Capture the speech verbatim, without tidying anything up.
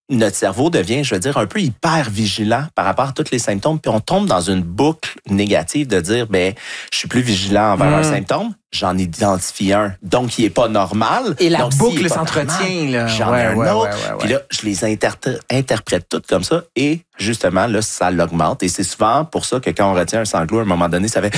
notre cerveau devient, je veux dire, un peu hyper vigilant par rapport à tous les symptômes, puis on tombe dans une boucle négative de dire, ben, je suis plus vigilant envers mmh. un symptôme, j'en identifie un, donc il est pas normal. Et la donc, boucle s'entretient, là. J'en ouais, ai un ouais, autre, ouais, ouais, ouais. puis là, je les inter- interprète toutes comme ça, et justement, là, ça l'augmente, et c'est souvent pour ça que quand on retient un sanglot, à un moment donné, ça fait